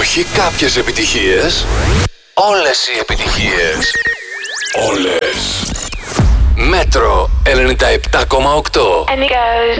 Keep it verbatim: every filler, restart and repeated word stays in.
Όχι κάποιες επιτυχίες. Όλες οι επιτυχίες. Όλες. Μέτρο ενενήντα επτά κόμμα οκτώ. And it goes.